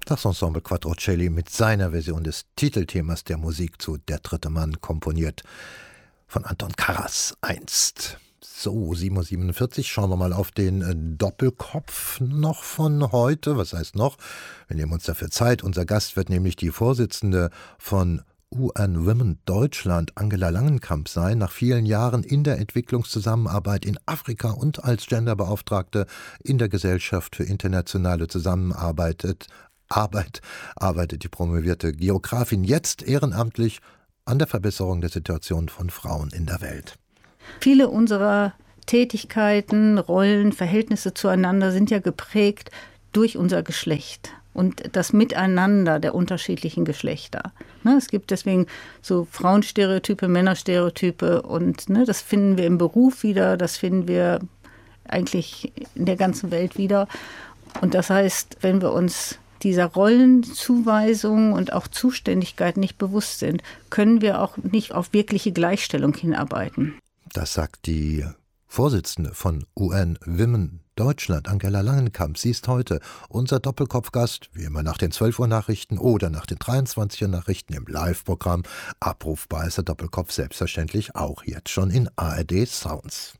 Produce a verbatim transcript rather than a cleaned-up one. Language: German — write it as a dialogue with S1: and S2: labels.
S1: Das Ensemble Quattrocelli mit seiner Version des Titelthemas der Musik zu Der dritte Mann, komponiert von Anton Karas einst. So, sieben Uhr siebenundvierzig, schauen wir mal auf den Doppelkopf noch von heute. Was heißt noch? Wir nehmen uns dafür Zeit. Unser Gast wird nämlich die Vorsitzende von U N Women Deutschland, Angela Langenkamp, sein. Nach vielen Jahren in der Entwicklungszusammenarbeit in Afrika und als Genderbeauftragte in der Gesellschaft für internationale Zusammenarbeit Arbeit, arbeitet die promovierte Geografin jetzt ehrenamtlich an der Verbesserung der Situation von Frauen in der Welt.
S2: Viele unserer Tätigkeiten, Rollen, Verhältnisse zueinander sind ja geprägt durch unser Geschlecht und das Miteinander der unterschiedlichen Geschlechter. Ne, es gibt deswegen so Frauenstereotype, Männerstereotype und ne, das finden wir im Beruf wieder, das finden wir eigentlich in der ganzen Welt wieder. Und das heißt, wenn wir uns dieser Rollenzuweisung und auch Zuständigkeit nicht bewusst sind, können wir auch nicht auf wirkliche Gleichstellung hinarbeiten.
S1: Das sagt die Vorsitzende von U N Women Deutschland, Angela Langenkamp. Sie ist heute unser Doppelkopfgast, wie immer nach den zwölf Uhr Nachrichten oder nach den dreiundzwanzig Uhr Nachrichten im Live-Programm. Abrufbar ist der Doppelkopf selbstverständlich auch jetzt schon in A R D Sounds.